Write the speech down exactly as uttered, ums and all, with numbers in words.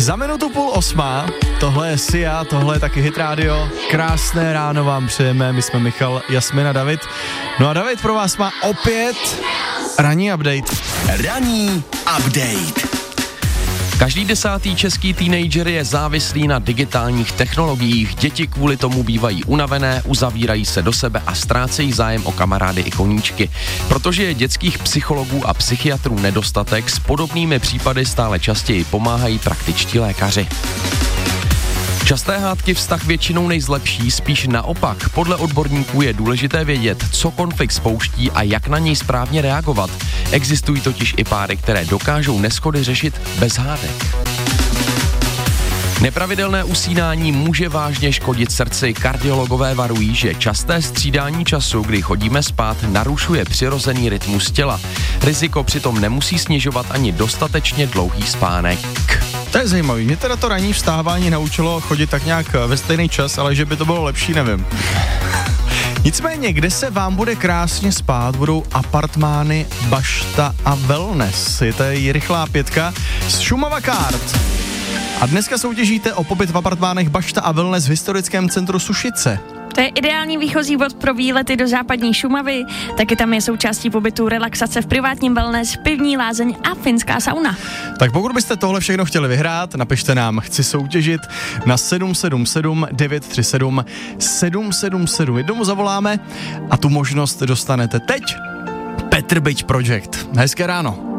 Za minutu půl osmá, tohle je Sia, tohle je taky Hit Radio. Krásné ráno vám přejeme, my jsme Michal, Jasmina, David. No a David pro vás má opět ranní update. Ranní update. Každý desátý český teenager je závislý na digitálních technologiích. Děti kvůli tomu bývají unavené, uzavírají se do sebe a ztrácejí zájem o kamarády i koníčky. Protože je dětských psychologů a psychiatrů nedostatek, s podobnými případy stále častěji pomáhají praktičtí lékaři. Časté hádky vztah většinou nejzlepší, spíš naopak. Podle odborníků je důležité vědět, co konflikt spouští a jak na něj správně reagovat. Existují totiž i páry, které dokážou neshody řešit bez hádek. Nepravidelné usínání může vážně škodit srdci. Kardiologové varují, že časté střídání času, kdy chodíme spát, narušuje přirozený rytmus těla. Riziko přitom nemusí snižovat ani dostatečně dlouhý spánek. To je zajímavý. Mě teda to ranní vstávání naučilo chodit tak nějak ve stejný čas, ale že by to bylo lepší, nevím. Nicméně, kde se vám bude krásně spát, budou apartmány Bašta a Wellness. Je to rychlá pětka z Šumava Kart. A dneska soutěžíte o pobyt v apartmánech Bašta a Wellness v historickém centru Sušice. To je ideální výchozí bod pro výlety do západní Šumavy, taky tam je součástí pobytu relaxace v privátním wellness, pivní lázeň a finská sauna. Tak pokud byste tohle všechno chtěli vyhrát, napište nám chci soutěžit na sedm sedm sedm devět tři sedm sedm sedm sedm. Jednomu zavoláme a tu možnost dostanete teď. Petr Byť Project. Hezké ráno.